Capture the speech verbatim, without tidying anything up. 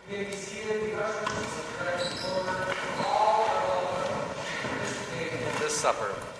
You may be seated. The ushers will direct forward all are welcome to participate in this supper.